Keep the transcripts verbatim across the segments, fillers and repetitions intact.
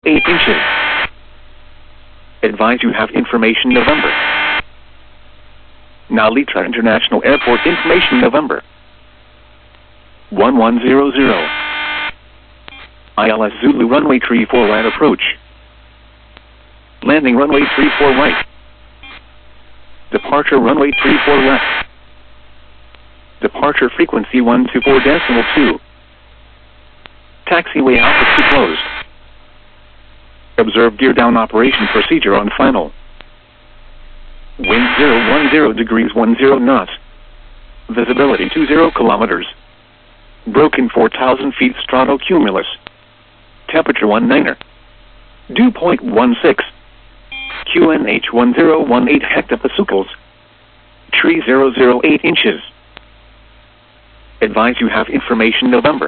eight inches. Advise you have information November. Narita International Airport information November. one one zero zero. I L S Zulu runway three four right approach. Landing runway three four right. Departure runway three four left. Departure frequency one two four decimal two. Taxiway Alpha two closed. Observe gear down operation procedure on final. Wind zero one zero degrees ten knots. Visibility two zero kilometers. Broken four thousand feet stratocumulus. Temperature one niner. Dew point one six. Q N H one zero one eight hectopascals. Tree zero zero eight inches. Advise you have information November.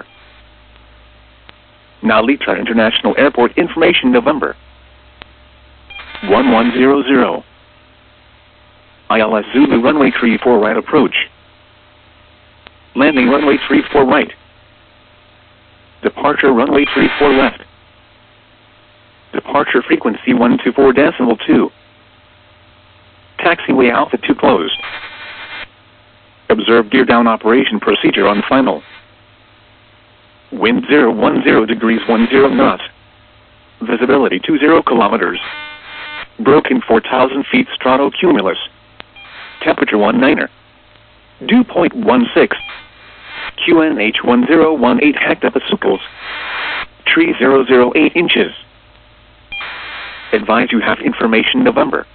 Narita International Airport information November. one one zero zero. I L S Zulu runway three four right approach. Landing runway three four right. Departure runway three four left. Departure frequency one two four decimal two. Taxiway Alpha two closed. Observe gear down operation procedure on final. Wind zero one zero degrees ten knots. Visibility two zero kilometers. Broken four thousand feet stratocumulus. Temperature one niner. Dew point one six. Q N H one zero one eight hectopascals. Tree zero zero eight inches. Advise you have information November.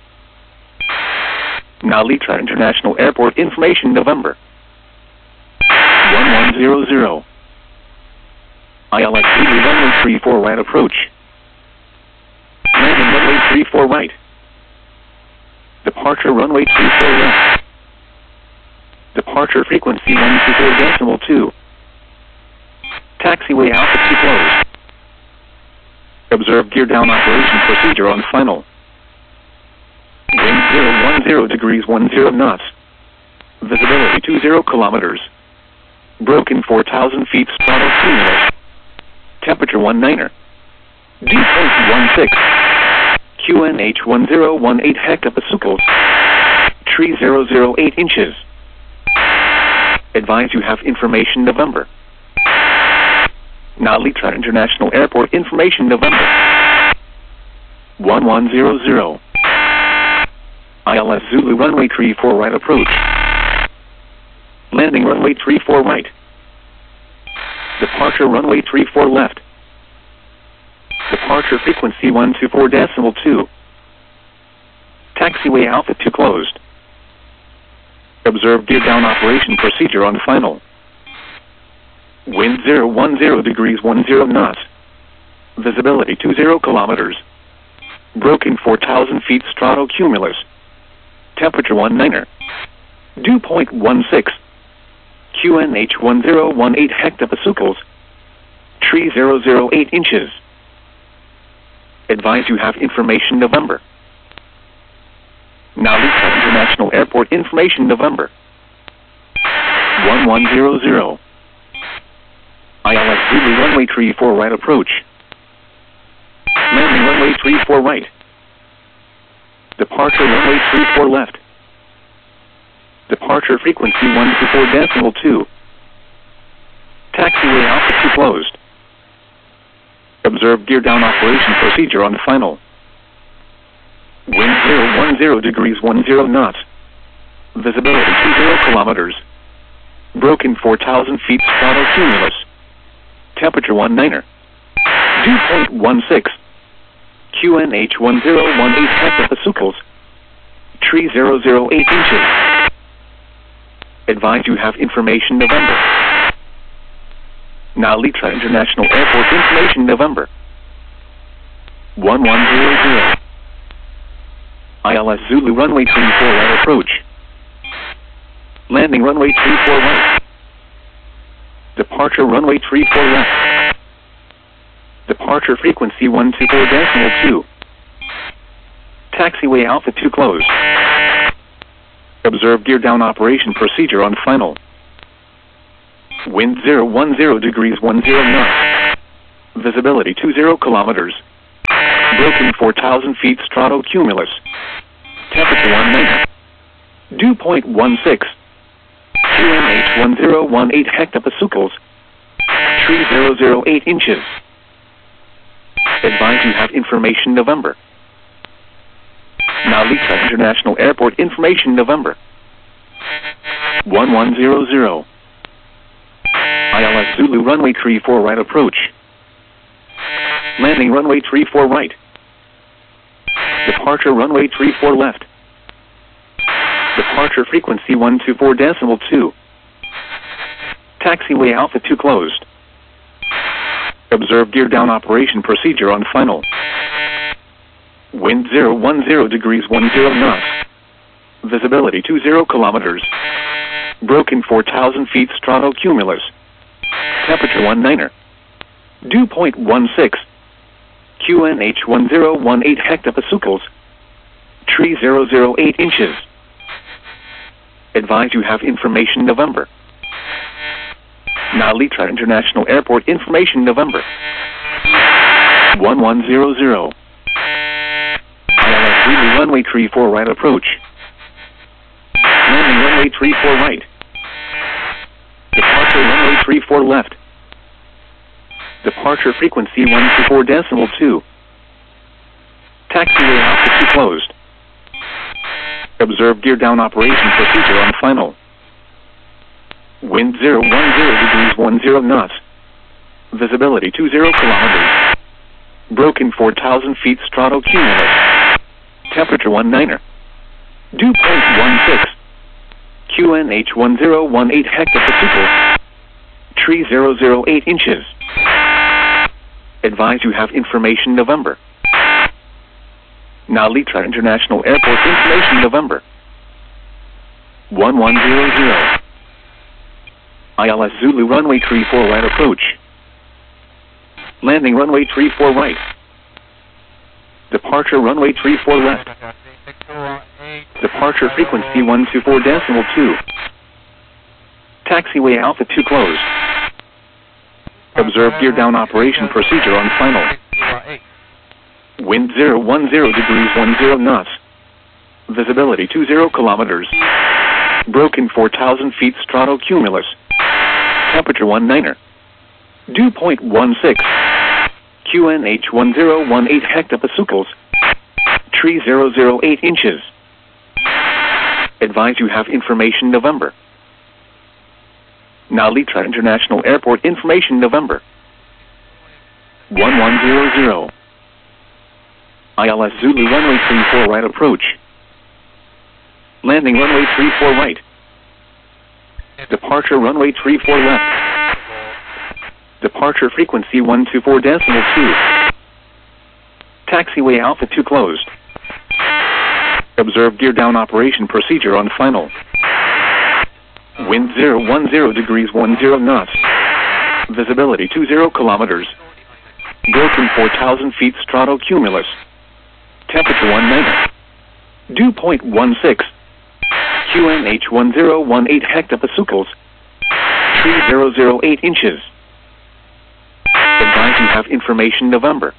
Narita International Airport information November. one one zero zero. I L S Zulu runway three four right approach. Landing runway three four right. Departure runway three four left. Departure frequency one two four decimal two. Taxiway Alpha two closed. Observe gear down operation procedure on final. Wind zero one zero degrees ten knots. Visibility two zero kilometers. Broken four thousand feet stratocumulus. Temperature one niner. Dew point one six. Q N H one zero one eight hectopascals. Tree zero zero eight inches. Advise you have information November. Narita International Airport information November. one one zero zero. I L S Zulu runway three four right approach. Landing runway three four right. Departure runway three four left. Departure frequency one two four decimal two. Taxiway Alpha two closed. Observe gear down operation procedure on final. Wind zero one zero degrees ten knots. Visibility two zero kilometers. Broken four thousand feet stratocumulus. Temperature one niner. Dew point one six. Q N H one zero one eight hectopascals. Tree zero zero eight inches. Advise you have information November. Narita International Airport information November. one one zero zero. I L S Zulu runway three four right approach. Landing runway three four right. Departure runway three four left. Departure frequency one two four decimal two. Taxiway Alpha two closed. Observe gear down operation procedure on final. Wind zero one zero degrees ten knots. Visibility two zero kilometers. Broken four thousand feet stratocumulus. Temperature one niner. Dew point one six. Q N H one zero one eight hectopascals. Tree zero zero eight inches. Advise you have information November. Narita International Airport information November. one one zero zero. I L S Zulu runway three four right approach. Landing runway three four right. Departure runway three four left. Departure frequency one two four decimal two. Taxiway Alpha two closed. Observe gear down operation procedure on final. Wind zero one zero degrees ten knots. Visibility two zero kilometers. Broken four thousand feet stratocumulus. Temperature one niner. Dew point one six. Q N H one zero one eight hectopascals. Tree zero zero eight inches. Advise you have information November. Nalita International Airport information November. one one zero zero. I L S Zulu runway three four right approach. Landing runway three four right. Departure runway three four left. Departure frequency one two four decimal two. Taxiway Alpha two closed. Observe gear down operation procedure on final. Wind zero one zero degrees one zero knots. Visibility two zero kilometers. Broken four thousand feet stratocumulus. Temperature one niner. Dew point one six. Q N H one zero one eight hectopascals. Tree zero zero eight inches. Advise you have information November. Nalita International Airport information November. one one zero zero. I L S Zulu runway three four right approach. Landing runway three four right. Departure runway three four left. Departure frequency one two four decimal two. Taxiway Alpha two closed. Observe gear down operation procedure on final. Wind zero one zero degrees one zero knots. Visibility two zero kilometers. Broken four thousand feet stratocumulus. Temperature one niner. Dew point one six. Q N H one zero one eight hectopascals. Tree zero zero eight inches. Advise you have information November. Nalita International Airport information November. one one zero zero. I L S Zulu runway three four right approach. Landing runway three four right. Departure runway three four left. Departure frequency one two four decimal two. Taxiway Alpha two closed. Observe gear down operation procedure on final. Wind zero one zero degrees one zero knots. Visibility two zero kilometers. Broken four thousand feet stratocumulus. Temperature one niner. Dew point one six. Q N H one zero one eight hectopascals. Tree zero zero eight inches. Advise you have information November. Nalita International Airport information November. one one zero zero. I L S Zulu runway three four right approach. Landing runway three four right. Departure runway three four left. Departure frequency one two four decimal two. Taxiway Alpha two closed. Observe gear down operation procedure on final. Wind zero one zero degrees one zero knots. Visibility two zero kilometers. Broken four thousand feet stratocumulus. Temperature one niner. Dew point one six. Q N H one zero one eight hectopascals. Tree zero zero eight inches. Advise you have information November.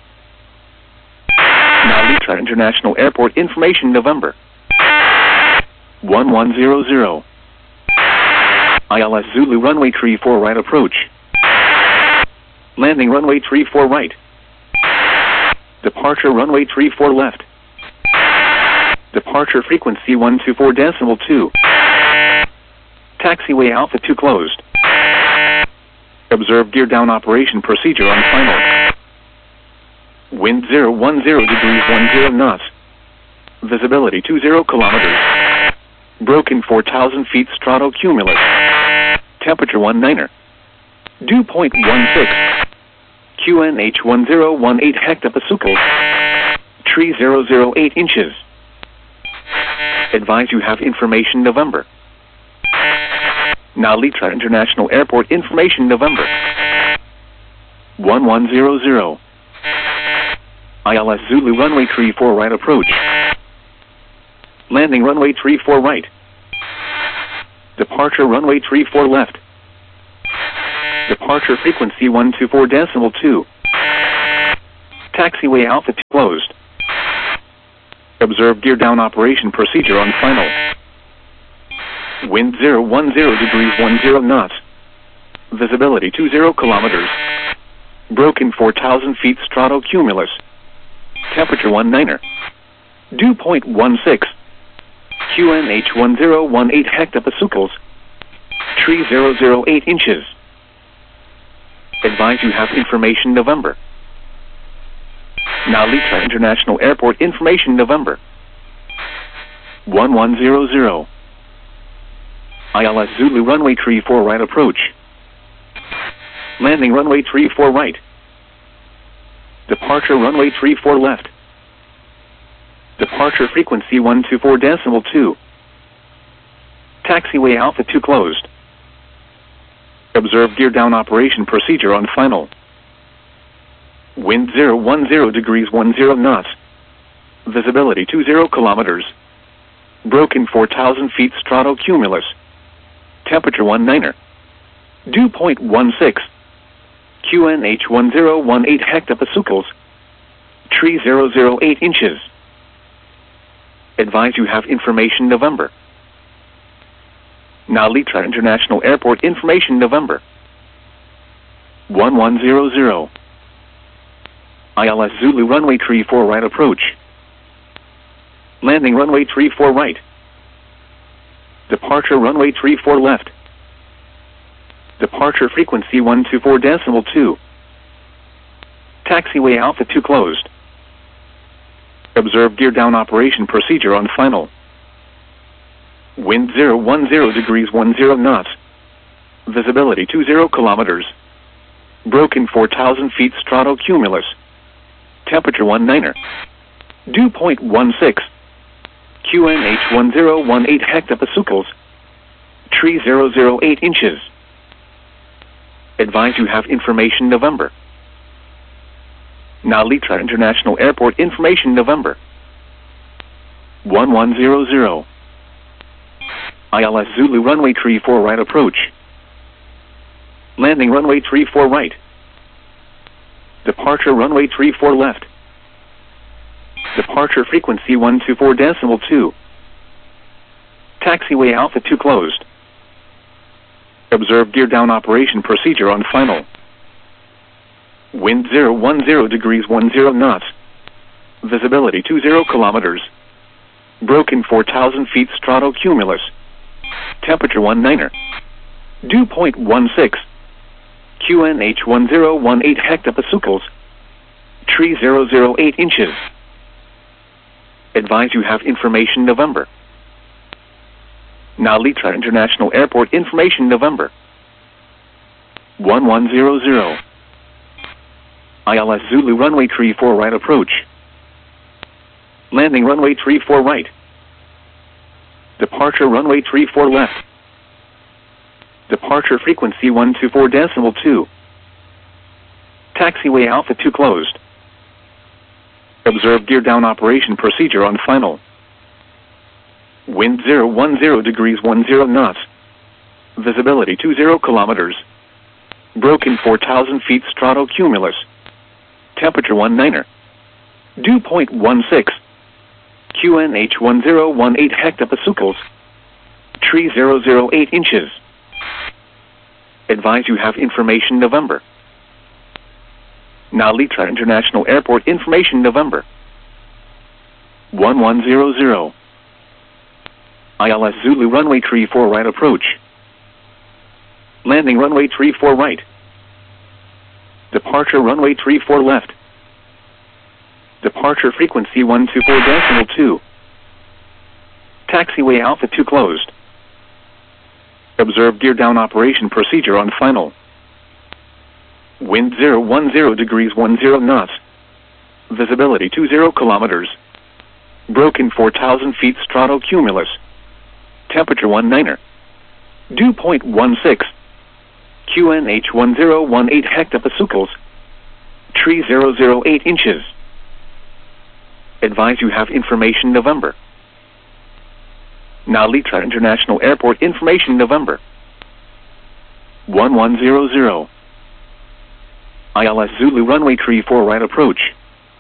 Nalita International Airport information November. one one zero zero. I L S Zulu runway three four right approach. Landing runway three four right. Departure runway three four left. Departure frequency one two four decimal two. Taxiway Alpha two closed. Observe gear down operation procedure on final. Wind zero one zero degrees one zero knots. Visibility two zero kilometers. Broken four thousand feet stratocumulus. Temperature one niner. Dew point one six. Q N H one zero one eight hectopascals. Tree zero zero eight inches. Advise you have information November. Nalita International Airport information November. one one zero zero. I L S Zulu runway three four right approach. Landing runway three four right. Departure runway three four left. Departure frequency one two four decimal two. Taxiway Alpha two closed. Observe gear down operation procedure on final. Wind zero one zero degrees one zero knots. Visibility two zero kilometers. Broken four thousand feet stratocumulus. Temperature one niner. Dew point one six. Q N H one zero one eight hectopascals. Tree zero zero eight inches. Advise you have information November. Nalita International Airport information November. one one zero zero. I L S Zulu runway tree four right approach. Landing runway tree four right. Departure runway tree four left. Departure frequency one two four decimal two. Taxiway Alpha two closed. Observe gear down operation procedure on final. Wind zero one zero degrees one zero knots. Visibility two zero kilometers. Broken four thousand feet stratocumulus. Temperature one niner. Dew point one six. Q N H one zero one eight hectopascals. Tree zero zero eight inches. Advise you have information November. Nalita International Airport information November. one one zero zero. I L S Zulu runway tree four right approach. Landing runway tree four right. Departure runway tree four left. Departure frequency one two four decimal two. Taxiway Alpha two closed. Observe gear down operation procedure on final. Wind zero one zero degrees one zero knots. Visibility two zero kilometers. Broken four thousand feet stratocumulus. Temperature one niner. Dew point one six. Q N H one zero one eight hectopascals. Tree zero zero eight inches. Advise you have information November. Nalita International Airport information November. one one zero zero. I L S Zulu runway tree four right approach. Landing runway tree four right. Departure runway tree four left. Departure frequency one two four decimal two. Taxiway Alpha two closed. Observe gear down operation procedure on final. Wind zero one zero degrees one zero knots. Visibility two zero kilometers. Broken four thousand feet stratocumulus. Temperature one niner. Dew point one six. Q N H one zero one eight hectopascals. Tree zero zero eight inches. Advise you have information November. Nalita International Airport information November. one one zero zero. I L S Zulu runway tree four right approach. Landing runway tree four right. Departure runway tree four left. Departure frequency one two four decimal two. Taxiway Alpha two closed. Observe gear down operation procedure on final. Wind zero one zero degrees one zero knots. Visibility two zero kilometers. Broken four thousand feet stratocumulus. Temperature one niner. Dew point one six. Q N H one zero one eight hectopascals. Tree zero zero eight inches. Advise you have information November. Nalita International Airport information November. one one zero zero. I L S Zulu runway tree four right approach. Landing runway tree four right. Departure runway tree four left. Departure frequency one two four decimal two. Taxiway Alpha two closed. Observe gear down operation procedure on final. Wind zero one zero degrees one zero knots. Visibility two zero kilometers. Broken four thousand feet stratocumulus. Temperature one niner. Dew point one six. Q N H one zero one eight hectopascals. Tree zero zero eight inches. Advise you have information November. Nalita International Airport information November. one one zero zero. I L S Zulu runway tree four right approach.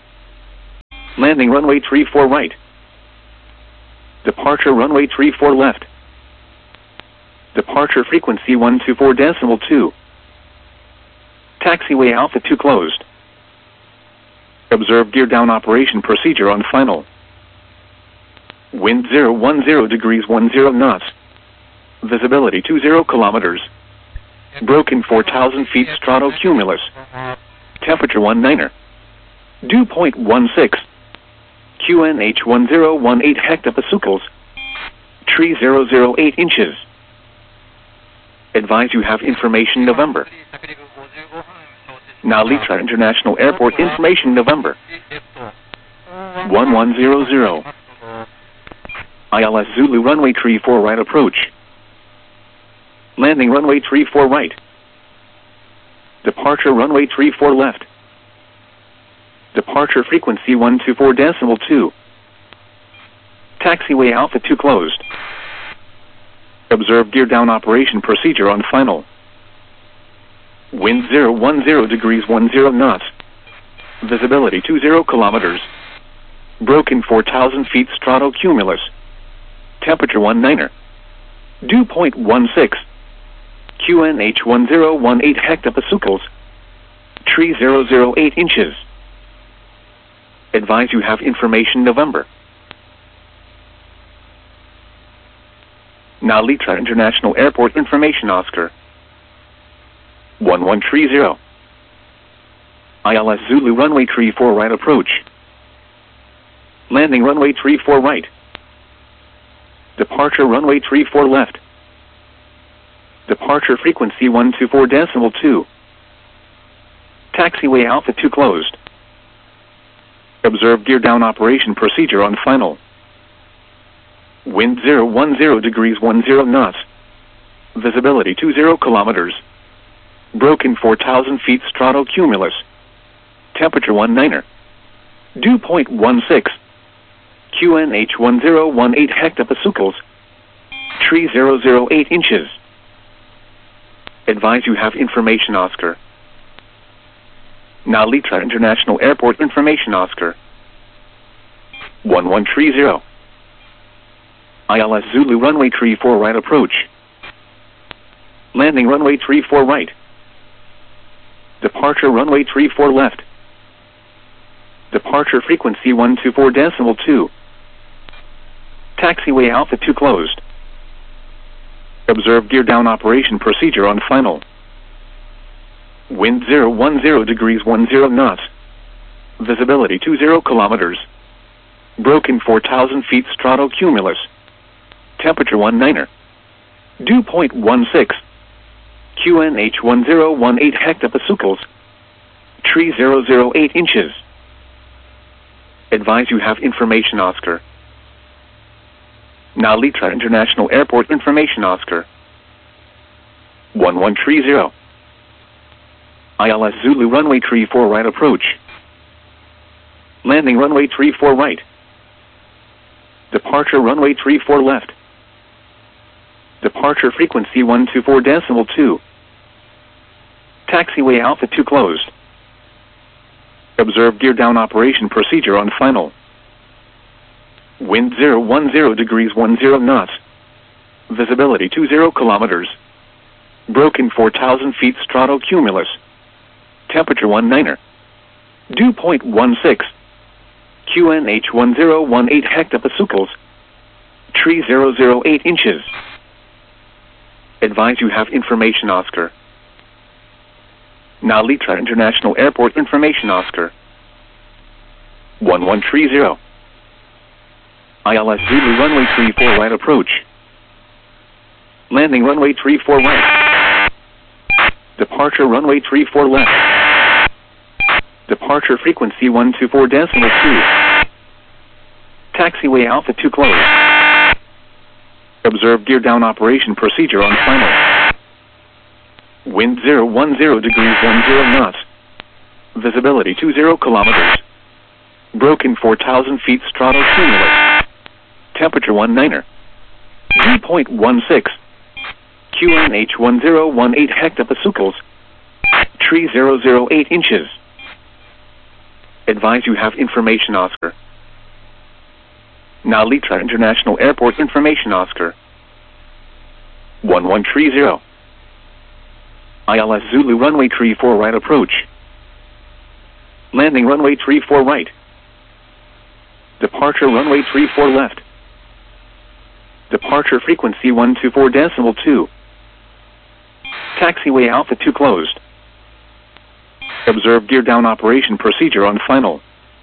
Landing runway three four right. Departure runway three four left. Departure frequency one two four decimal two. Taxiway Alpha two closed. Observe gear down operation procedure on final. Wind zero one zero degrees one zero knots. Visibility two zero kilometers. Broken four thousand feet stratocumulus. Temperature one niner. Dew point one six. Q N H one zero one eight hectopascals. Tree zero zero eight inches. Advise you have information November. Narita International Airport information November. one one zero zero. I L S Zulu runway three four right approach. Landing runway three four right. Departure runway three four left. Departure frequency one two four decimal two. Taxiway Alpha two closed. Observe gear down operation procedure on final. Wind zero one zero degrees one zero knots. Visibility two zero kilometers. Broken four thousand feet stratocumulus. Temperature one niner. Dew point one six. Q N H one zero one eight hectopascals. Tree zero zero eight inches. Advise you have information November. Narita International Airport information Oscar. one one three zero. I L S Zulu runway three four right approach. Landing runway three four right. Departure runway three four left. Departure frequency one two four decimal two. Taxiway Alpha two closed. Observe gear down operation procedure on final. Wind zero one zero degrees one zero knots. Visibility two zero kilometers. Broken four thousand feet stratocumulus. Temperature one niner. Dew point one six. Q N H one zero one eight hectopascals. Tree zero zero eight inches. Advise you have information Oscar. Narita International Airport information Oscar. one one three zero. I L S Zulu runway three four right approach. Landing runway three four right. Departure runway three four left. Departure frequency one two four decimal two. Taxiway Alpha two closed. Observe gear down operation procedure on final. Wind zero one zero degrees one zero knots. Visibility two zero kilometers. Broken four thousand feet stratocumulus. Temperature one niner. Dew point one six. Q N H one zero one eight hectopascals. Tree zero zero eight inches. Advise you have information Oscar. Narita International Airport information Oscar. one one three zero. I L S Zulu runway three four right approach. Landing runway three four right. Departure runway three four left. Departure frequency one two four decimal two. Taxiway Alpha two closed. Observe gear down operation procedure on final. Wind zero one zero degrees one zero knots. Visibility two zero kilometers. Broken four thousand feet stratocumulus. Temperature one niner. Dew point one six. Q N H one zero one eight hectopascals. Tree zero zero eight inches. Advise you have information Oscar. Narita International Airport information Oscar. one one three zero. I L S Zulu runway three four right approach. Landing runway three four right. Departure runway three four left. Departure frequency one two four decimal two. Taxiway Alpha two closed. Observe gear down operation procedure on final. Wind zero one zero degrees one zero knots. Visibility two zero kilometers. Broken four thousand feet stratocumulus. Temperature one niner. Dew point one six. Q N H one zero one eight hectopascals. Tree zero zero eight inches. Advise you have information Oscar. Nalitra International Airport information Oscar. one one three zero. I L S Zulu runway three four right approach. Landing runway three four right. Departure runway three four left. Departure frequency one two four decimal two. Taxiway Alpha two closed. Observe gear down operation procedure on final.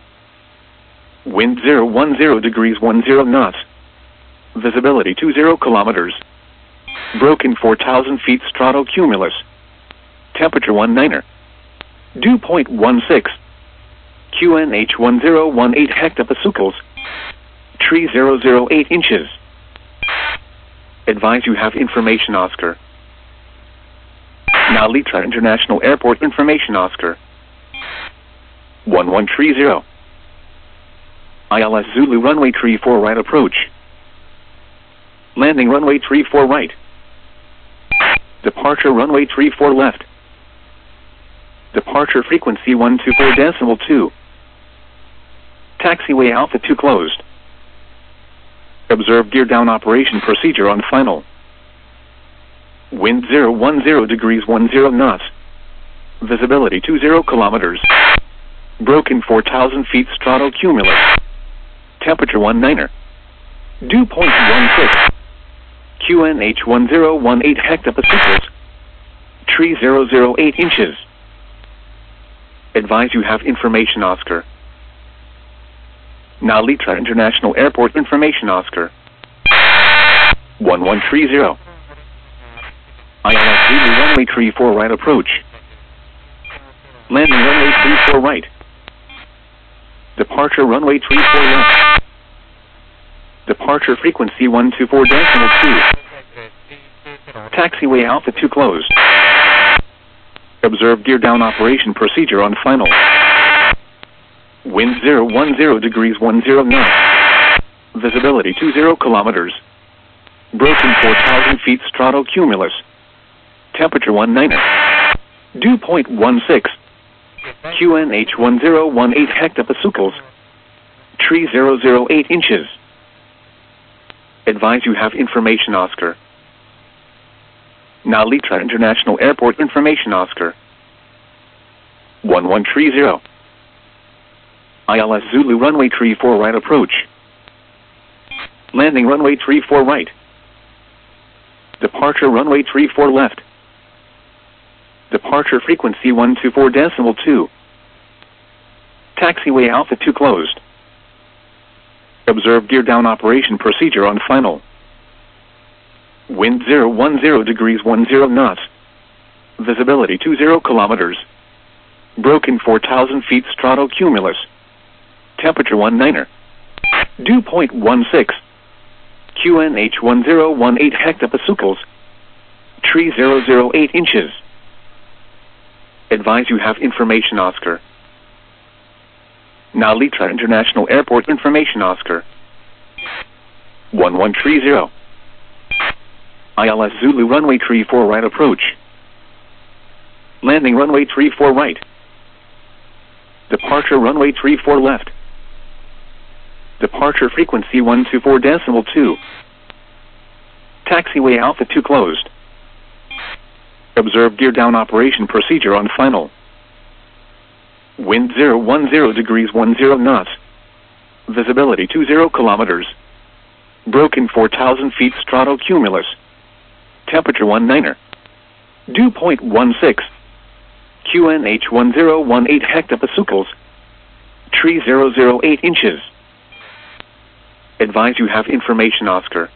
Wind zero one zero degrees ten knots. Visibility two zero kilometers. Broken four thousand feet stratocumulus. Temperature one niner. Dew point one six. Q N H one zero one eight hectopascals. Tree zero zero eight inches. Advise you have information Oscar. Nalitra International Airport information Oscar. one one three zero. I L S Zulu runway three four right approach. Landing runway three four right. Departure runway three four left. Departure frequency one two four decimal two. Taxiway Alpha two closed. Observe gear down operation procedure on final. Wind zero one zero degrees ten knots. Visibility two zero kilometers. Broken four thousand feet stratocumulus. Temperature one niner. Dew point one six. Q N H one zero one eight hectopascals. Tree zero zero eight inches. Advise you have information Oscar. Nalitra International Airport information Oscar. one one three zero. I L S Zulu runway three four right approach. Landing runway three four right. Departure runway three four left. Departure frequency one two four decimal two. Taxiway Alpha two closed. Observe gear down operation procedure on final. Wind zero one zero degrees ten knots. Visibility two zero kilometers. Broken four thousand feet stratocumulus. Temperature one niner. Dew point one six. Q N H one zero one eight hectopascals. Tree zero zero eight inches. Advise you have information Oscar. Nalitra International Airport information Oscar. one one three zero. I L S Zulu runway three four right approach. Landing runway three four right. Departure runway three four left. Departure frequency one two four decimal two. Taxiway Alpha two closed. Observe gear down operation procedure on final. Wind zero one zero degrees ten knots. Visibility two zero kilometers. Broken four thousand feet stratocumulus. Temperature one niner. Dew point one six. Q N H one zero one eight hectopascals. Tree zero zero eight inches. Advise you have information Oscar. Nalitra International Airport information Oscar. one one three zero. I L S Zulu runway three four right approach. Landing runway three four right. Departure runway three four left. Departure frequency one two four decimal two. Taxiway Alpha two closed. Observe gear down operation procedure on final. Wind zero one zero degrees ten knots. Visibility two zero kilometers. Broken four thousand feet stratocumulus. Temperature one niner. Dew point one six. Q N H one zero one eight hectopascals. Tree zero zero eight inches. Advise you have information Oscar.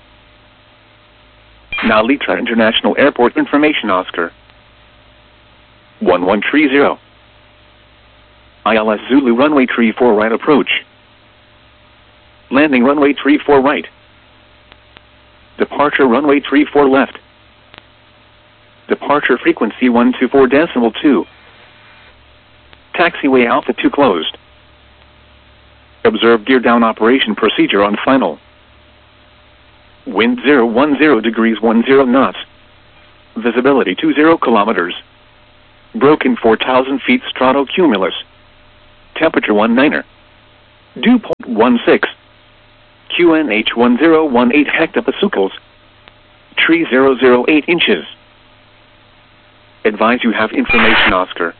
Nalitra International Airport information Oscar. one one three zero. I L S Zulu runway three four right approach. Landing runway three four right. Departure runway three four left. Departure frequency one two four decimal two. Taxiway Alpha two closed. Observe gear down operation procedure on final. Wind zero one zero degrees ten knots. Visibility two zero kilometers. Broken four thousand feet stratocumulus. Temperature one niner. Dew point one six. Q N H one zero one eight hectopascals. Tree zero zero eight inches. Advise you have information, Oscar.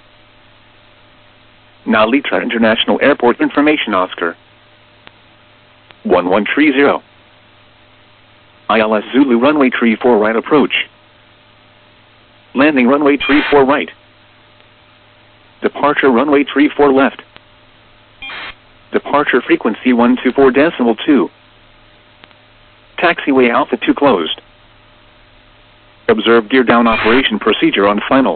Now Litra International Airport information, Oscar. one one three zero. I L S Zulu runway three four right approach. Landing runway three four right. Departure runway three four left. Departure frequency one two four decimal two. Taxiway Alpha two closed. Observe gear down operation procedure on final.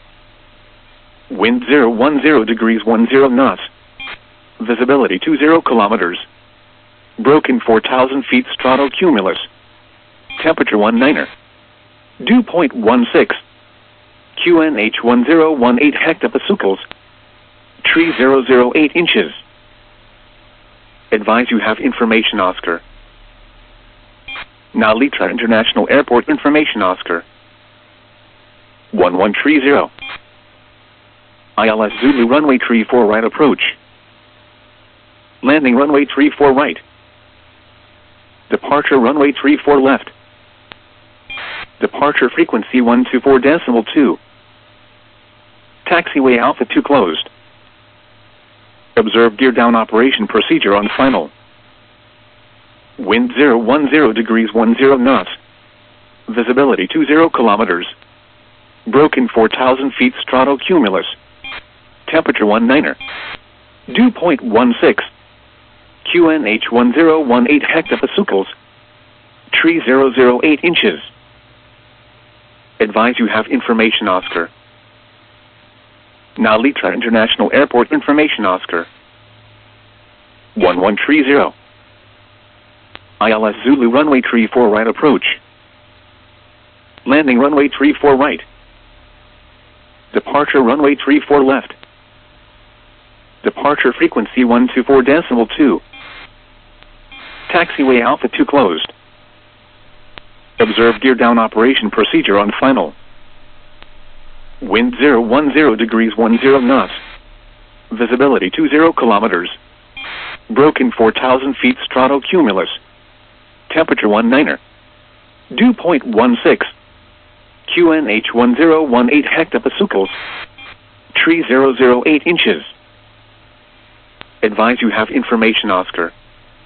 Wind zero one zero degrees one zero knots. Visibility two zero kilometers. Broken four thousand feet stratocumulus. Temperature one niner. Dew point one six. Q N H one zero one eight hectopascals. Tree zero zero eight inches. Advise you have information, Oscar. Now Litra International Airport information, Oscar. one one three zero. I L S Zulu runway three four right approach. Landing runway three four right. Departure runway three four left. Departure frequency one two four decimal two. Taxiway Alpha two closed. Observe gear down operation procedure on final. Wind zero one zero degrees one zero knots. Visibility two zero kilometers. Broken four thousand feet stratocumulus. Temperature one niner. Dew point one six. Q N H one zero one eight hectopascals. Tree zero zero eight inches. Advise you have information, Oscar. Now Litra International Airport information, Oscar. one one three zero. I L S Zulu runway three four right approach. Landing runway three four right. Departure runway three four left. Departure frequency one two four decimal two. Taxiway Alpha two closed. Observe gear down operation procedure on final. Wind zero one zero degrees one zero knots. Visibility two zero kilometers. Broken four thousand feet stratocumulus. Temperature one niner. Dew point one six. Q N H one zero one eight hectopascals. Tree zero zero eight inches. Advise you have information, Oscar.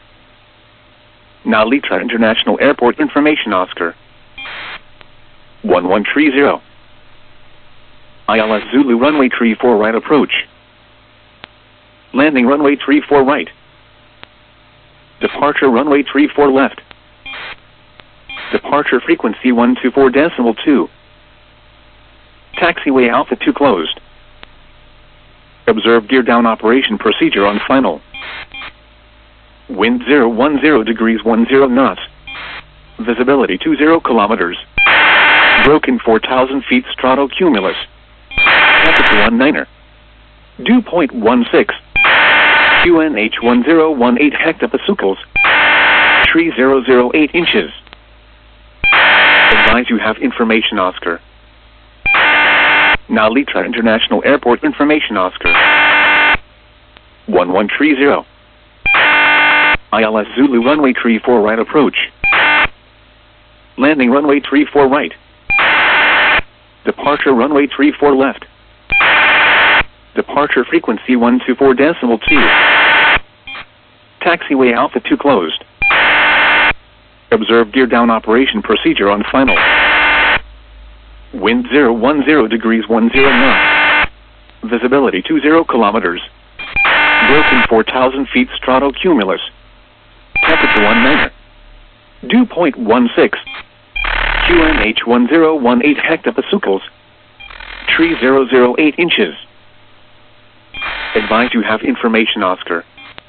Now Litra International Airport information, Oscar. one one three zero. I L S Zulu runway three four right approach. Landing runway three four right. Departure runway three four left. Departure frequency one two four decimal two. Taxiway Alpha two closed. Observe gear down operation procedure on final. Wind zero one zero degrees one zero knots. Visibility two zero kilometers. Broken four thousand feet stratocumulus. Temperature one niner. Dew point one six. Q N H one zero one eight hectopascals. Tree zero zero eight inches. Advise you have information, Oscar. Now Litra International Airport information, Oscar. one one three zero. I L S Zulu runway three four right approach. Landing runway three four right. Departure runway three four left. Departure frequency one two four decimal two. Taxiway Alpha two closed. Observe gear down operation procedure on final. Wind zero one zero degrees one zero knots. Visibility two zero kilometers. Broken four thousand feet stratocumulus. Temperature one niner. Dew point one six. Q N H one zero one eight hectopascals. Tree zero zero eight inches. Advise you have information, Oscar.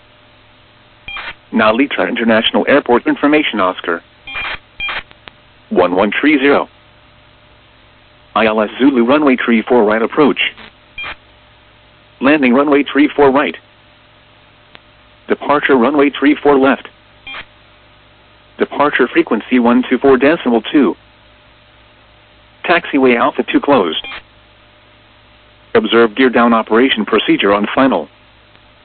Now Litra International Airport information, Oscar. one one three zero. I L S Zulu runway three four right approach. Landing runway three four right. Departure runway three four left. Departure frequency one two four decimal two. Taxiway Alpha two closed. Observe gear down operation procedure on final.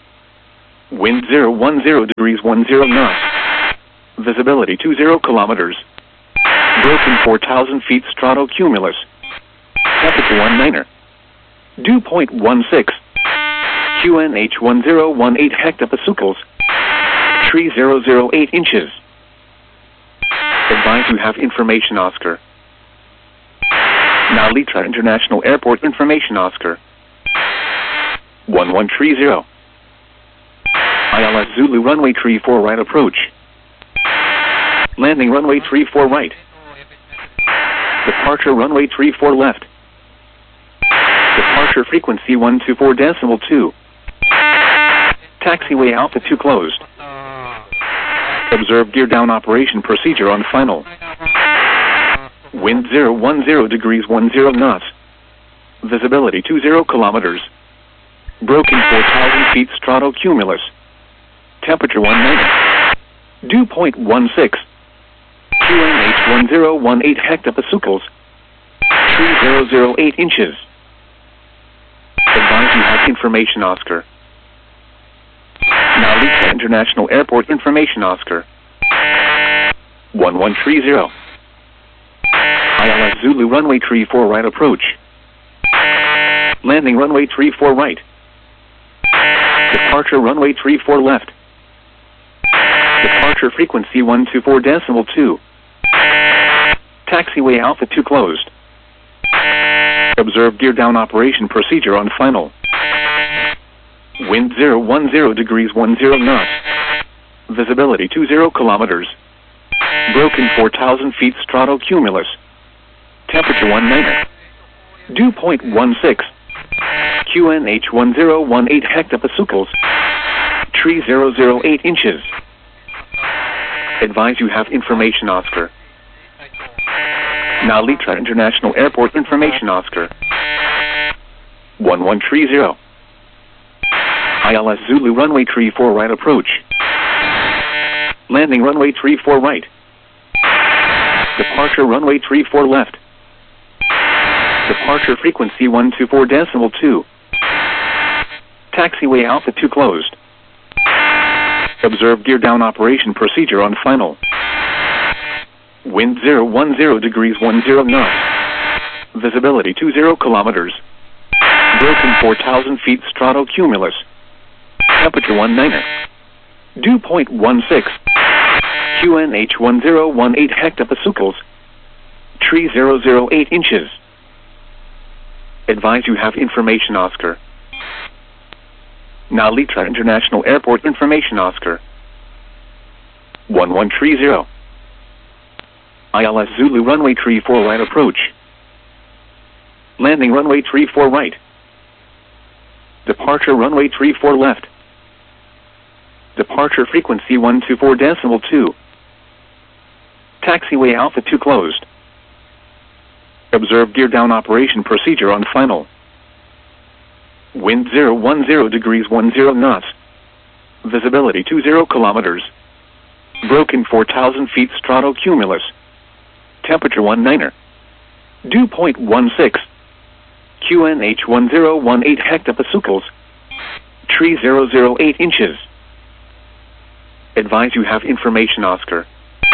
Wind zero one zero degrees one zero knots. Visibility two zero kilometers. Broken four thousand feet stratocumulus. Temperature one niner. Dew point one six. Q N H one zero one eight hectopascals. Tree zero zero eight inches. Advise you have information Oscar. Now Litra International Airport information Oscar. one one three zero. I L S Zulu runway three four right approach. Landing runway three four right. Departure runway three four left. Departure frequency one two four decimal two. Taxiway Alpha two closed. Observe gear down operation procedure on final. Wind zero one zero degrees one zero knots. Visibility two zero kilometers. Broken four thousand feet stratocumulus. Temperature one niner. Dew point one six. Q N H one zero one eight hectopascals. Tree zero zero eight inches. Advise you have information Oscar. Now Litra International Airport information Oscar. one one three zero. I L S Zulu runway three four right approach. Landing runway three four right. Departure runway three four left. Departure frequency one two four decimal two. Taxiway Alpha two closed. Observe gear down operation procedure on final. Wind zero one zero degrees one zero knots. Visibility two zero kilometers. Broken four thousand feet stratocumulus. Temperature one niner. Dew point one six. Q N H one zero one eight hectopascals. Tree zero zero eight inches. Advise you have information Oscar. Now Litra International Airport information Oscar. one one three zero. I L S Zulu runway three four right approach. Landing runway three four right. Departure runway three four left. Departure frequency one two four decimal two. Taxiway Alpha two closed. Observe gear down operation procedure on final. Wind zero one zero degrees one zero knots. Visibility two zero kilometers. Broken four thousand feet stratocumulus. Temperature one niner. Dew point one six. Q N H one zero one eight hectopascals. Tree zero zero eight inches. Advise you have information Oscar. Now Litra International Airport information Oscar. one one three zero. I L S Zulu runway three four right approach. Landing runway three four right. Departure runway three four left. Departure frequency one two four decimal two. Taxiway Alpha two closed. Observe gear down operation procedure on final. Wind zero one zero degrees one zero knots. Visibility two zero kilometers. Broken four thousand feet stratocumulus. Temperature one niner. Dew point one six. Q N H one zero one eight hectopascals. Tree zero zero eight inches. Advise you have information Oscar.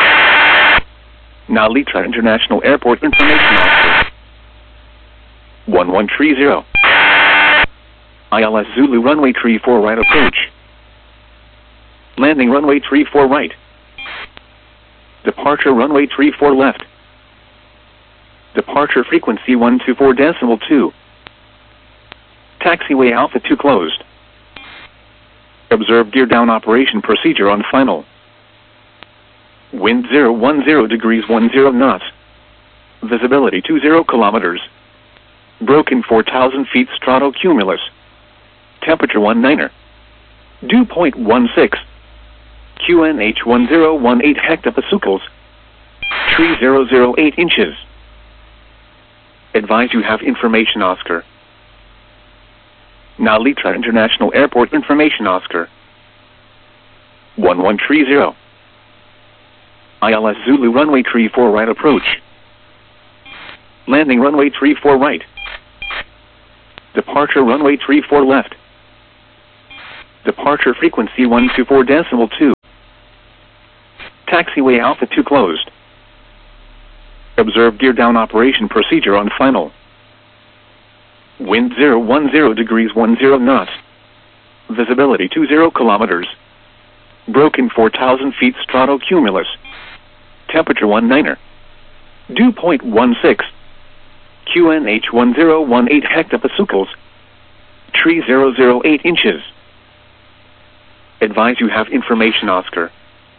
Now Litra International Airport information Oscar. one one three zero. I L S Zulu runway three four right approach. Landing runway three four right. Departure runway three four left. Departure frequency one two four decimal two. Taxiway Alpha two closed. Observe gear down operation procedure on final. Wind zero one zero degrees one zero knots. Visibility two zero kilometers. Broken four thousand feet stratocumulus. Temperature one niner. Dew point one six. Q N H one zero one eight hectopascals. Tree zero zero eight inches. Advise you have information Oscar. Now Litra International Airport information Oscar. one one three zero. I L S Zulu runway three four right approach. Landing runway three four right. Departure runway three four left. Departure frequency one two four decimal two. Taxiway Alpha two closed. Observe gear down operation procedure on final. Wind zero one zero degrees one zero knots. Visibility two zero kilometers. Broken four thousand feet stratocumulus. Temperature one niner. Dew point one six. Q N H one zero one eight hectopascals. Tree zero zero eight inches. Advise you have information Oscar.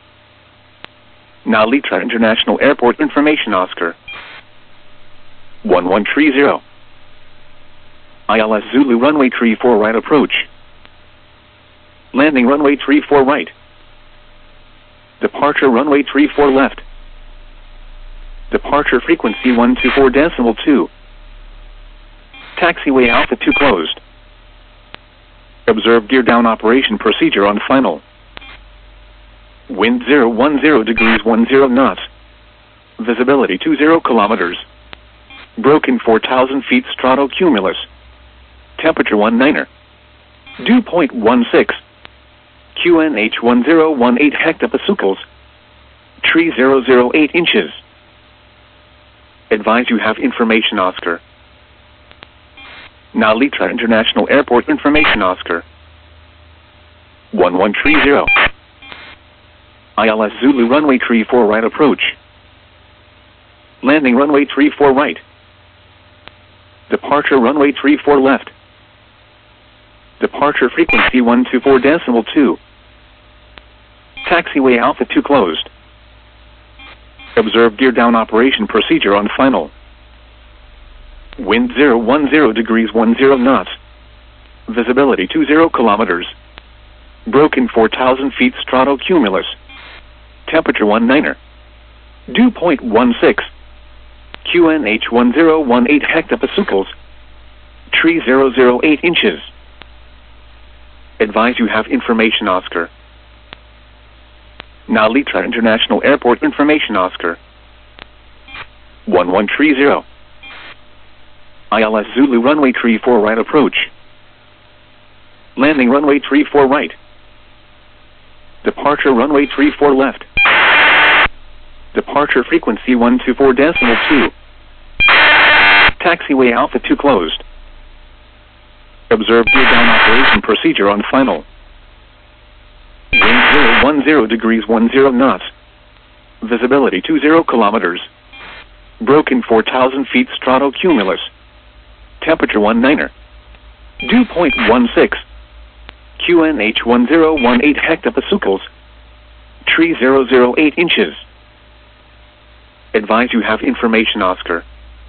Now Litra International Airport information Oscar. one one three zero. I L S Zulu runway three four right approach. Landing runway three four right. Departure runway three four left. Departure frequency one two four decimal two. Taxiway Alpha two closed. Observe gear down operation procedure on final. Wind zero one zero degrees one zero knots. Visibility two zero kilometers. Broken four thousand feet stratocumulus. Temperature one niner. Dew point one six. Q N H one zero one eight hectopascals. Tree zero zero eight inches. Advise you have information Oscar. Now Litra International Airport information Oscar. one one three zero. I L S Zulu runway three four right approach. Landing runway three four right. Departure runway three four left. Departure frequency one two four decimal two. Taxiway Alpha two closed. Observe gear down operation procedure on final. Wind zero one zero degrees one zero knots. Visibility two zero kilometers. Broken four thousand feet stratocumulus. Temperature one niner. Dew point one six. Q N H one zero one eight hectopascals. Tree zero zero eight inches. Advise you have information Oscar. Now Litra International Airport information Oscar. one one three zero. I L S Zulu runway three four right approach. Landing runway three four right. Departure runway three four left. Departure frequency one two four decimal two. Taxiway Alpha two closed. Observe gear down operation procedure on final. Wind zero one zero degrees one zero knots. Visibility two zero kilometers. Broken four thousand feet stratocumulus. Temperature one niner. Dew point one six. Q N H one zero one eight hectopascals. Tree zero zero eight inches. Advise you have information Oscar.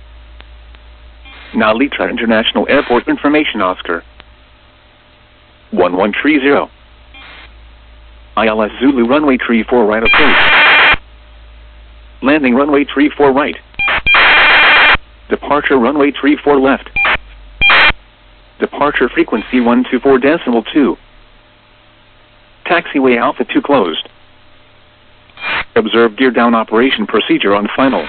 Now Litra International Airport information Oscar. one one three zero. I L S Zulu runway three four right approach. Landing runway three four right. Departure runway three four left. Departure frequency one two four decimal two. Taxiway Alpha two closed. Observe gear down operation procedure on final.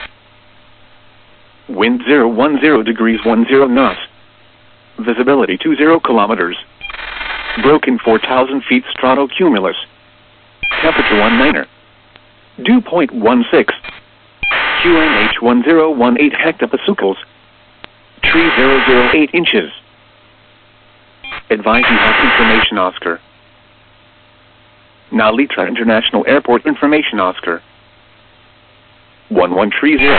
Wind zero one zero degrees one zero knots. Visibility two zero kilometers. Broken four thousand feet stratocumulus. Temperature one niner. Dew point one six. Q N H one zero one eight hectopascals. Tree zero zero eight inches. Advise you have information Oscar. Now Litra International Airport information Oscar. one one three zero.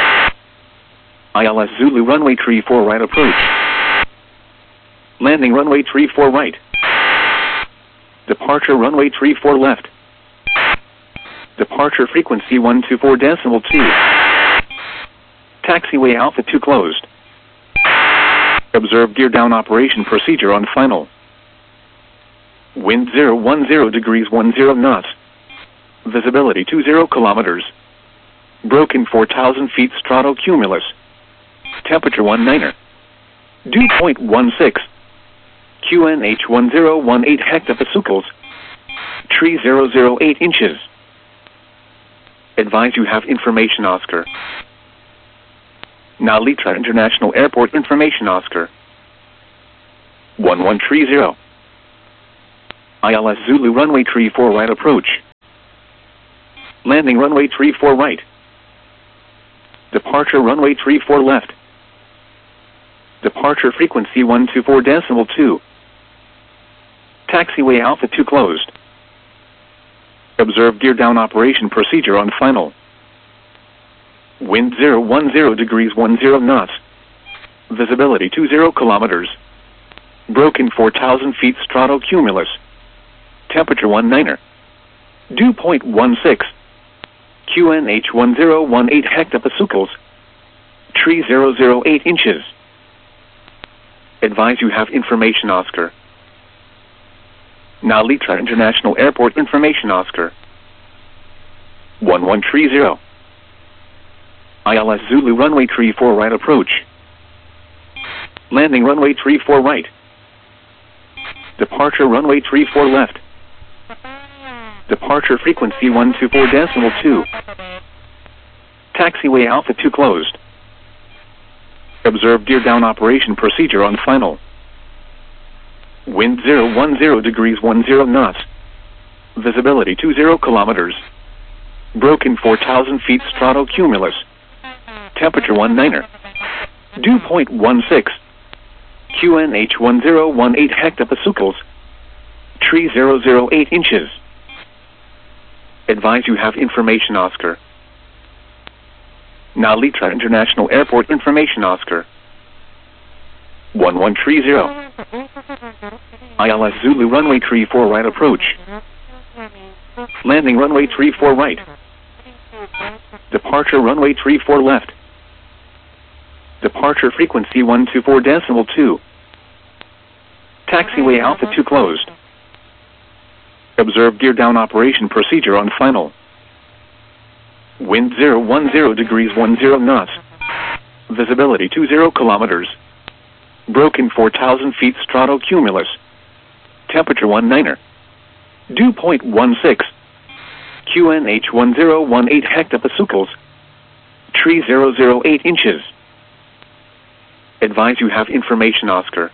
I L S Zulu runway three four right approach. Landing runway three four right. Departure runway three four left. Departure frequency one two four decimal two. Taxiway Alpha two closed. Observe gear down operation procedure on final. Wind zero one zero degrees one zero knots. Visibility two zero kilometers. Broken four thousand feet stratocumulus. Temperature one niner. Dew point one six. Q N H one zero one eight hectopascals. Tree zero zero eight inches. Advise you have information Oscar. Now Litra International Airport information Oscar. one one three zero. I L S Zulu runway three four right approach. Landing runway three four right. Departure runway three four left. Departure frequency one two four decimal two. Taxiway Alpha two closed. Observe gear down operation procedure on final. Wind zero one zero degrees one zero knots. Visibility two zero kilometers. Broken four thousand feet stratocumulus. Temperature one niner. Dew point one six. Q N H one zero one eight hectopascals. Tree zero zero eight inches. Advise you have information Oscar. Now Litra International Airport information Oscar. one one three zero. I L S Zulu runway three four right approach. Landing runway three four right. Departure runway three four left. Departure frequency one two four decimal two. Taxiway Alpha two closed. Observe gear down operation procedure on final. Wind zero one zero degrees one zero knots. Visibility two zero kilometers. Broken four thousand feet stratocumulus. Temperature one niner. Dew point one six. Q N H one zero one eight hectopascals. Tree zero zero eight inches. Advise you have information Oscar. Now Litra International Airport information Oscar. one one three zero. I L S Zulu runway three four right approach. Landing runway three four right. Departure runway three four left. Departure frequency one two four decimal two. Taxiway Alpha two closed. Observe gear down operation procedure on final. Wind zero one zero degrees one zero knots. Visibility two zero kilometers. Broken four thousand feet stratocumulus. Temperature one niner. Dew point one six. Q N H one zero one eight hectopascals. Tree zero zero eight inches. Advise you have information Oscar.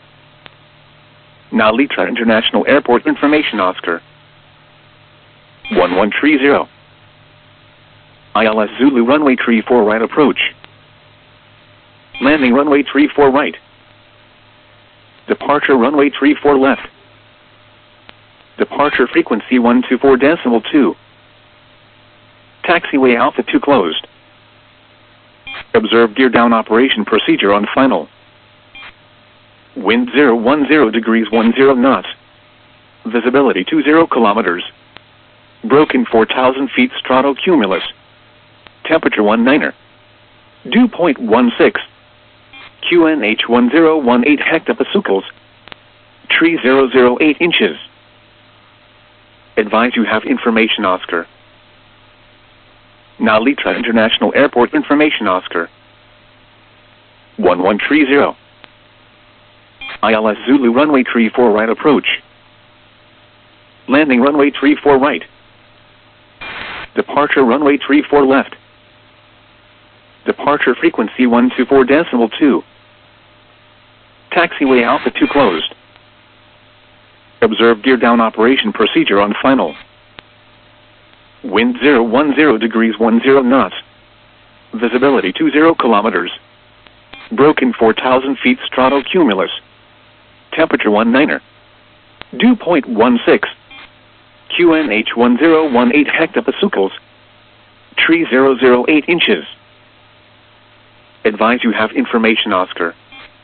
Now Litra International Airport information Oscar. one one three zero. I L S Zulu runway three four right approach. Landing runway three four right. Departure runway three four left. Departure frequency one two four decimal two. Taxiway Alpha two closed. Observe gear down operation procedure on final. Wind zero one zero degrees one zero knots. Visibility two zero kilometers. Broken four thousand feet stratocumulus. Temperature one niner. Dew point one six. Q N H one zero one eight hectopascals. Tree zero zero eight inches. Advise you have information Oscar. Now Litra International Airport information Oscar. one one three zero. I L S Zulu runway three four right approach. Landing runway three four right. Departure runway three four left. Departure frequency one two four decimal two. Taxiway Alpha two closed. Observe gear down operation procedure on final. Wind zero one zero degrees one zero knots. Visibility two zero kilometers. Broken four thousand feet stratocumulus. Temperature one niner. Dew point one six. Q N H one zero one eight hectopascals. Tree zero zero eight inches. Advise you have information Oscar.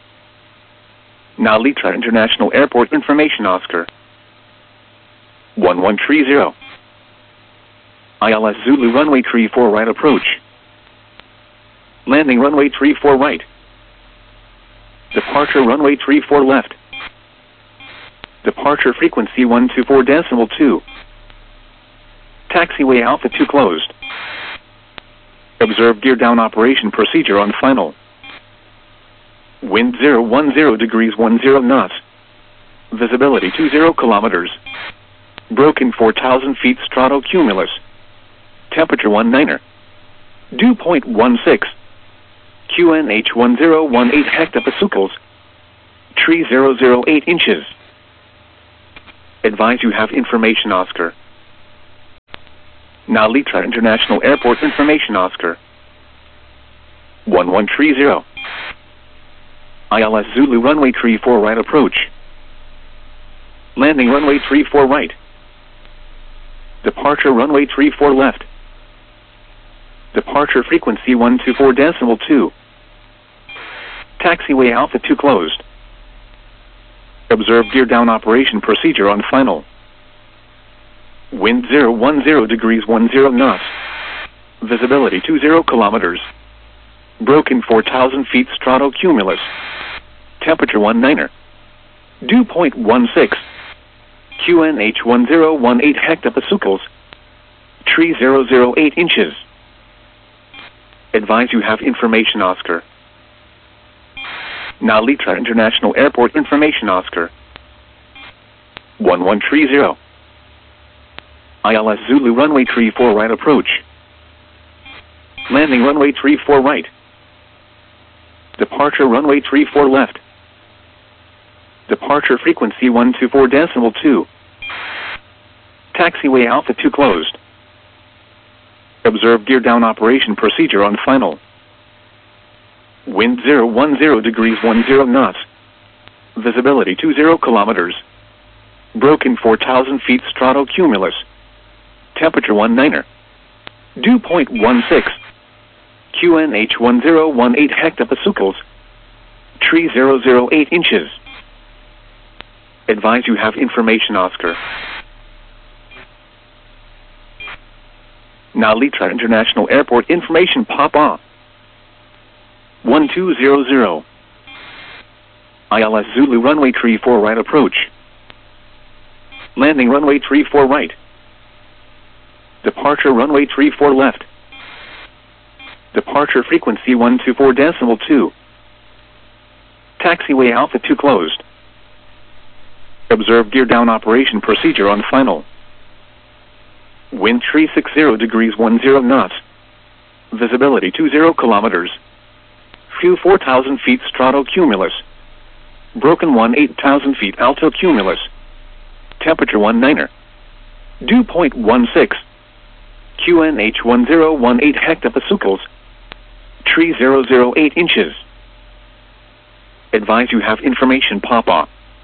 Now Litra International Airport information Oscar. one one three zero. I L S Zulu runway three four right approach. Landing runway three four right. Departure runway three four left. Departure frequency one two four decimal two. Taxiway Alpha two closed. Observe gear down operation procedure on final. Wind zero one zero degrees one zero knots. Visibility two zero kilometers. Broken four thousand feet stratocumulus. Temperature one niner. Dew point one six. Q N H one zero one eight hectopascals. Tree zero zero eight inches. Advise you have information Oscar. Narita International Airport information Oscar. one one three zero. I L S Zulu runway three four right approach. Landing runway three four right. Departure runway three four left. Departure frequency one two four decimal two. Taxiway Alpha two closed. Observe gear down operation procedure on final. Wind zero one zero degrees one zero knots. Visibility two zero kilometers. Broken four thousand feet stratocumulus. Temperature one niner. Dew point one six. Q N H one zero one eight hectopascals. Tree zero zero eight inches. Advise you have information Oscar. Narita International Airport information Oscar. one one three zero. I L S Zulu runway three four right approach. Landing runway three four right. Departure runway three four left. Departure frequency one two four decimal two. Taxiway Alpha two closed. Observe gear down operation procedure on final. Wind zero one zero degrees one zero knots. Visibility two zero kilometers. Broken four thousand feet stratocumulus. Temperature one niner. Dew point one six. Q N H one zero one eight hectopascals. Tree zero zero eight inches. Advise you have information Oscar. Narita International Airport information Papa. one two zero zero. I L S Zulu runway three four right approach. Landing runway three four right. Departure runway three four left. Departure frequency one two four decimal two. Taxiway Alpha two closed. Observe gear down operation procedure on final. Wind three six zero degrees one zero knots. Visibility two zero kilometers. Few four thousand feet stratocumulus. Broken one eight thousand feet altocumulus. Temperature one niner. Dew point one six. Q N H one zero one eight hectopascals. Tree zero zero eight inches. Advise you have information Papa.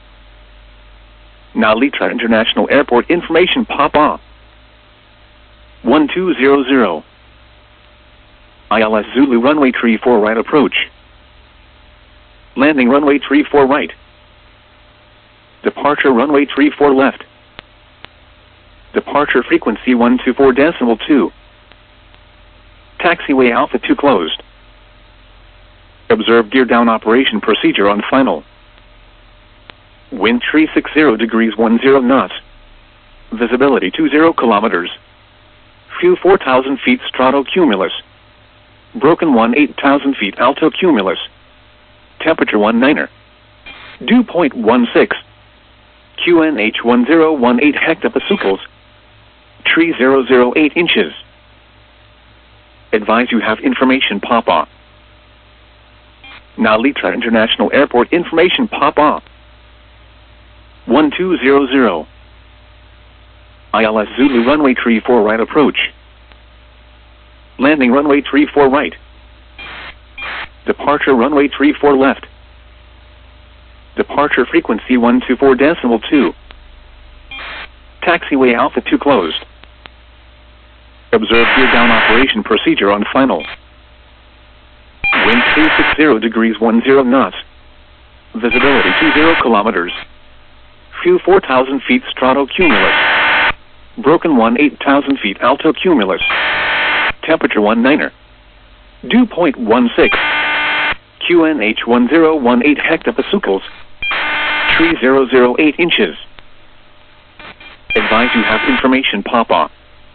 Narita International Airport information Papa. one two zero zero. I L S Zulu runway three four right approach. Landing runway three four right. Departure runway three four left. Departure frequency one two four decimal two. Taxiway Alpha two closed. Observe gear down operation procedure on final. Wind three six zero degrees one zero knots. Visibility two zero kilometers. Few four thousand feet stratocumulus. Broken one eight thousand feet altocumulus. Temperature one niner. Dew point one six. Q N H one zero one eight hectopascals. Tree zero zero eight inches. Advise you have information Papa. Narita International Airport information Papa. one two zero zero. I L S Zulu runway three four right approach. Landing runway three four right. Departure runway three four left. Departure frequency one two four decimal two. Taxiway Alpha two closed. Observe gear down operation procedure on final. Wind three six zero degrees one zero knots. Visibility two zero kilometers. Few four thousand feet stratocumulus. Broken one eight thousand feet altocumulus. Temperature one niner. Dew point one six. Q N H one zero one eight hectopascals. Tree zero zero eight inches. Advise you have information Papa.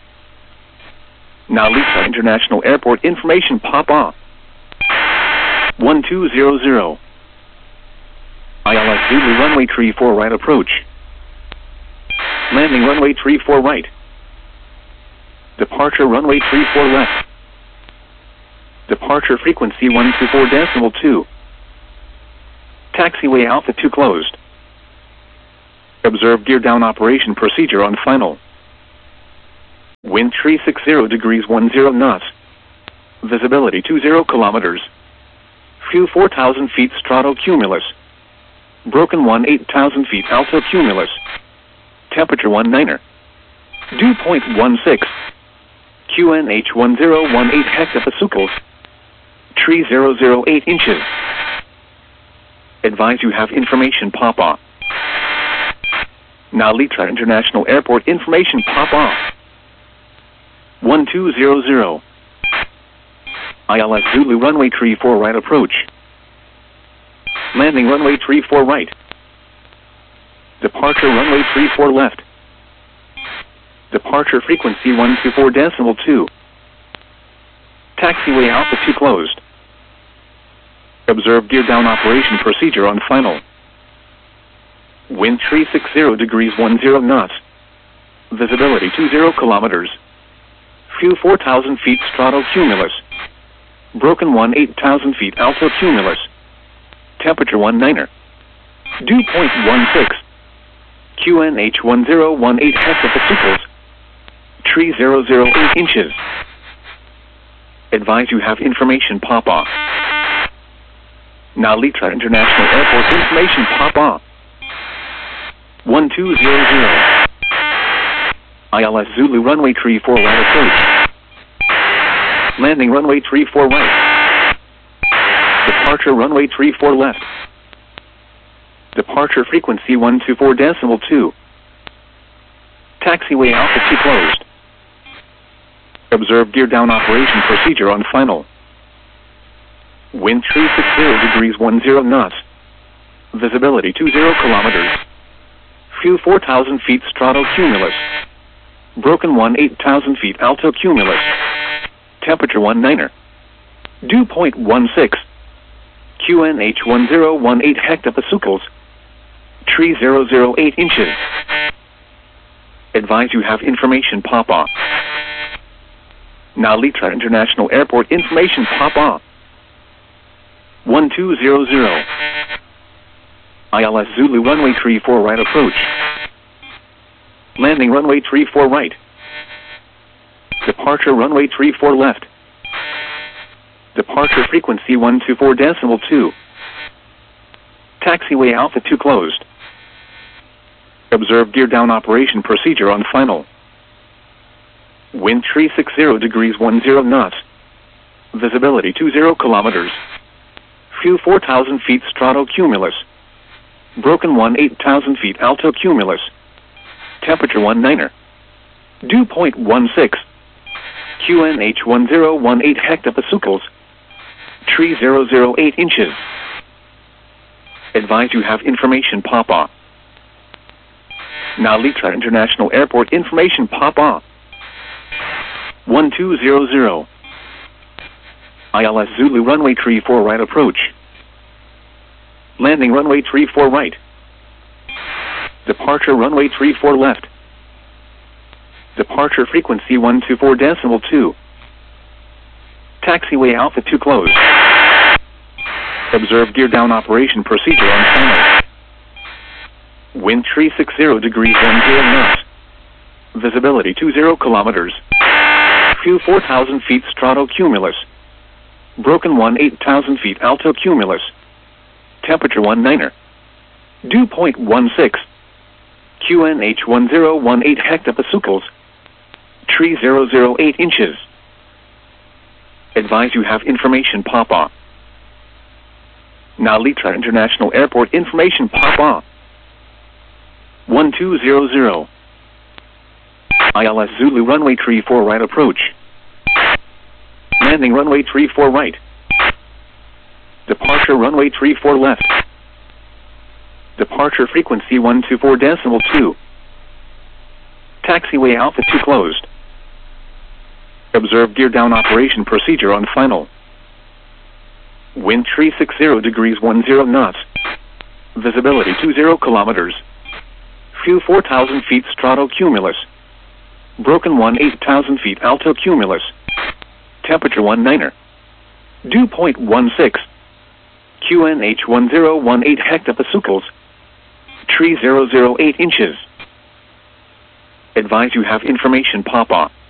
Narita International Airport information Papa. one two zero zero. I L S Zulu runway three four right approach. Landing runway three four right. Departure runway three four left. Departure frequency one two four decimal two. Taxiway Alpha two closed. Observe gear down operation procedure on final. Wind three sixty degrees ten knots. Visibility two zero kilometers. Fuel four thousand feet stratocumulus. Broken one eight thousand feet altocumulus. Temperature one niner. Dew point one six. Q N H one zero one eight hectopascals. Tree zero zero eight inches. Advise you have information pop off. Now Litra International Airport information pop off. one two zero zero. I L S Zulu runway three four right approach. Landing runway three four right. Departure runway three four left. Departure frequency one two four decimal two. Taxiway Alpha two closed. Observe gear down operation procedure on final. Wind three sixty degrees ten knots. Visibility two zero kilometers. Fuel four thousand feet stratocumulus. Broken one eight thousand feet altocumulus. Temperature one niner. Dew point one six. Q N H one zero one eight hectopascals. Tree zero zero eight inches. Advise you have information pop off. Now Litra International Airport information pop off. one two zero zero. I L S Zulu runway three four right approach. Landing runway three four right. Departure runway three four left. Departure frequency one two four decimal two. Taxiway Alpha two closed. Observe gear down operation procedure on final. Wind three sixty degrees ten knots. Visibility two zero kilometers. Fuel four thousand feet stratocumulus. Broken one eight thousand feet altocumulus. Temperature one niner. Dew point one six. Q N H one zero one eight hectopascals. Tree zero zero eight inches. Advise you have information pop off. Now Litra International Airport information pop off. one two zero zero. I L S Zulu runway three four right approach. Landing runway three four right. Departure runway three four left. Departure frequency one two four decimal two. Taxiway Alpha two closed. Observe gear down operation procedure on final. Wind three sixty degrees ten knots. Visibility two zero kilometers. Fuel four thousand feet stratocumulus. Broken one eight thousand feet altocumulus. Temperature one niner. Dew point one six. Q N H one zero one eight hectopascals. Tree zero zero eight inches. Advise you have information pop off. Now Litra International Airport information pop off. one two zero zero. I L S Zulu runway three four right approach. Landing runway three four right. Departure runway three four left. Departure frequency one two four decimal two. Taxiway Alpha two closed. Observe gear down operation procedure on final. Wind three sixty degrees ten knots. Visibility two zero kilometers. Fuel four thousand feet stratocumulus. Broken one eight thousand feet altocumulus. Temperature one niner. Dew point one six. Q N H one zero one eight hectopascals. Tree zero zero eight inches. Advise you have information pop off. Now Litra International Airport information pop off. one two zero zero. I L S Zulu runway three four right approach. Landing runway three four right. Departure runway three four left. Departure frequency one two four decimal two. Taxiway Alpha two closed. Observe gear down operation procedure on final. Wind three sixty degrees ten knots. Visibility two zero kilometers. Fuel four thousand feet stratocumulus. Broken one eight thousand feet altocumulus. Temperature one niner. Dew point one six. Q N H one zero one eight hectopascals. tree zero zero eight inches. Advise you have information pop up.